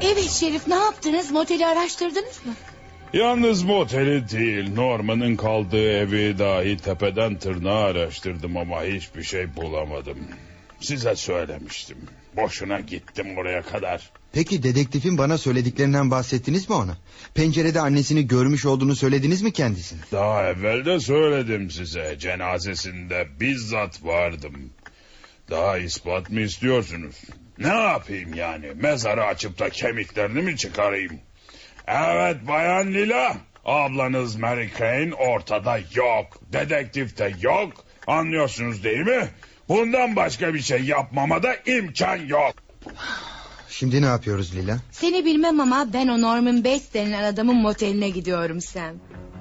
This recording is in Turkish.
Evet Şerif, ne yaptınız? Moteli araştırdınız mı? Yalnız moteli değil, Norman'ın kaldığı evi dahi tepeden tırnağa araştırdım ama hiçbir şey bulamadım. Size söylemiştim. Boşuna gittim oraya kadar. Peki dedektifin bana söylediklerinden bahsettiniz mi ona? Pencerede annesini görmüş olduğunu söylediniz mi kendisine? Daha evvel de söyledim size. Cenazesinde bizzat vardım. Daha ispat mı istiyorsunuz? Ne yapayım yani? Mezarı açıp da kemiklerini mi çıkarayım? Evet Bayan Lila. Ablanız Mary Crane ortada yok. Dedektif de yok. Anlıyorsunuz değil mi? Bundan başka bir şey yapmama da imkan yok. Şimdi ne yapıyoruz Lila? Seni bilmem ama ben o Norman Bates denilen adamın moteline gidiyorum Sam.